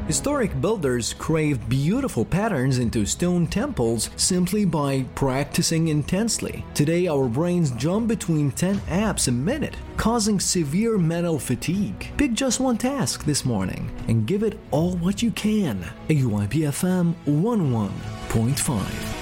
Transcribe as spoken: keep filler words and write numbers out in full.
Historic builders craved beautiful patterns into stone temples simply by practicing intensely. Today, our brains jump between ten apps a minute, causing severe mental fatigue. Pick just one task this morning and give it all what you can. A Y P F M one oh one point five.